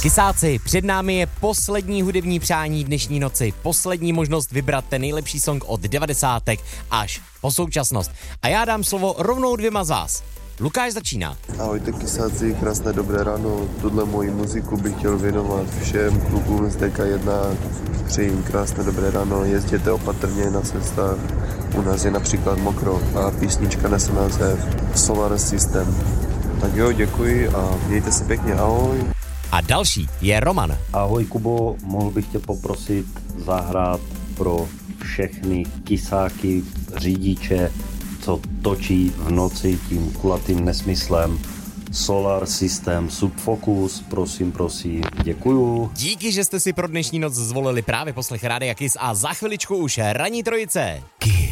Kysáci, před námi je poslední hudební přání dnešní noci, poslední možnost vybrat ten nejlepší song od 90. až po současnost. A já dám slovo rovnou dvěma z vás. Lukáš začíná. Ahojte Kysáci, krásné dobré ráno. Tuhle moji muziku bych chtěl věnovat všem klukům z DK1. Přeji jim krásné dobré ráno, jezděte opatrně na cestách. U nás je například mokro a písnička nese název Solar System. Tak jo, děkuji a mějte se pěkně, ahoj. A další je Roman. Ahoj Kubo, mohl bych tě poprosit zahrát pro všechny kysáky, řidiče, co točí v noci tím kulatým nesmyslem. Solar System, Subfocus, prosím, děkuju. Díky, že jste si pro dnešní noc zvolili právě poslech Rádia Kiss a za chviličku už ranní trojice. Kiss.